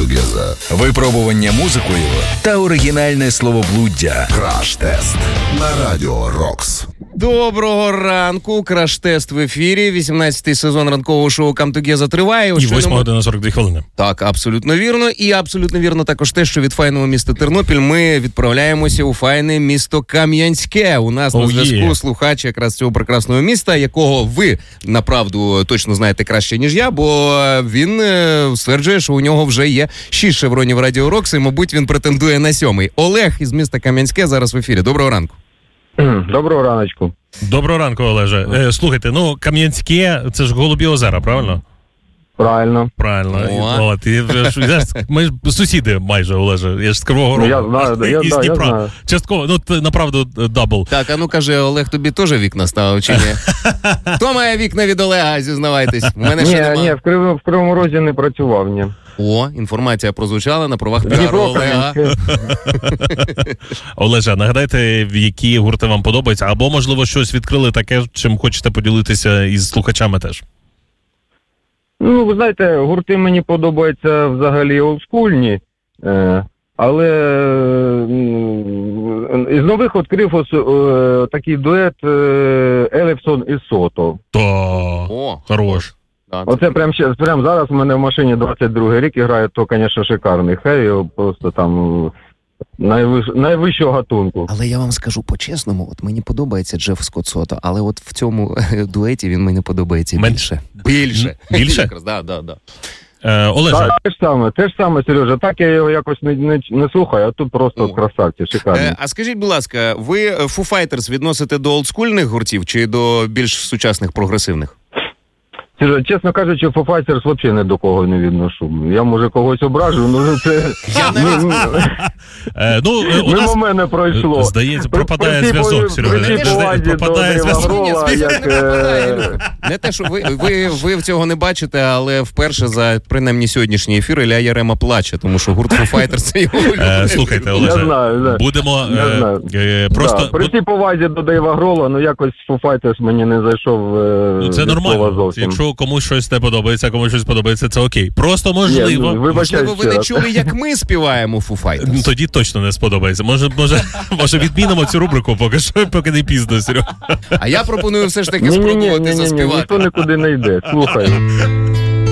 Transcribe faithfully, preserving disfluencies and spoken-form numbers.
Камтугеза. Випробування музикою та оригінальне словоблуддя. Краш-тест на Радіо Рокс. Доброго ранку, краш-тест в ефірі. вісімнадцятий сезон ранкового шоу «Камтугеза» триває. І восьма година сорок дві хвилини. Так, абсолютно вірно. І абсолютно вірно також те, що від файного міста Тернопіль ми відправляємося у файне місто Кам'янське. У нас oh, на зв'язку yeah. слухач якраз цього прекрасного міста, якого ви, направду, точно знаєте краще, ніж я, бо він е, стверджує, що у нього вже є шість шевронів Радіо Рокс, і, мабуть, він претендує на сьомий. Олег із міста Кам'янське зараз в ефірі. Доброго ранку. Доброго раночку. Доброго ранку, Олеже. Е, слухайте, ну, Кам'янське, це ж Голубі озера, правильно? Правильно. Правильно. О, ти, ми ж сусіди майже, Олеже. Я ж з Кривого Рогу. Я знаю, я, із да, Дніпра. я знаю. Частково, ну, ти, направду, дабл. Так, а ну, каже, Олег, тобі теж вікна ставив, чи ні? Хто має вікна від Олега, зізнавайтесь? У мене ще нема. Ні, ні, в Кривому, в Кривому Розі не працював, ні. О, інформація прозвучала на правах піару Олега. Олеже, нагадайте, які гурти вам подобаються, або, можливо, щось відкрили таке, чим хочете поділитися із слухачами теж. Ну, ви знаєте, гурти мені подобаються взагалі олдскульні, е, але е, із нових відкрив ось, е, такий дует е, Елефсон і Сото. То, О, хорош. Да, Оце прямо прям зараз у мене в машині двадцять другий рік і грає, то, звісно, шикарний хеві, просто там найвищ, найвищого гатунку. Але я вам скажу по-чесному, от мені подобається Джеф Скотт Сото, але от в цьому дуеті він мені подобається більше. Більше? Більше? Якраз, да, да, да. Е, Олеже. Так, те ж саме, те ж саме, Сережа, так я його якось не, не, не слухаю, а тут просто О. красавці, шикарні. Е, а скажіть, будь ласка, ви Foo Fighters відносите до олдскульних гуртів чи до більш сучасних прогресивних? Чесно кажучи, Foo Fighters взагалі ні до кого не відношу. Я, може, когось ображу, але це... Мимо мене пройшло. Здається, пропадає зв'язок, Серега. Пропадає зв'язок. Не те, що ви цього не бачите, але вперше за, принаймні, сьогоднішній ефір Ілля Ярема плаче, тому що гурт Foo Fighters це його улюблений. Слухайте, Олеже, будемо просто... При цій повазі до Дейва Грола, ну якось Foo Fighters мені не зайшов. Це нормально, якщо комусь щось не подобається, комусь щось подобається, це окей. Просто можливо... Ні, можливо, ви не чули, як ми співаємо Foo Fighters. Тоді точно не сподобається. Може, може, може відмінимо цю рубрику, поки що, поки не пізно, Серега. А я пропоную все ж таки спробувати заспівати. Ніхто нікуди не йде, слухай.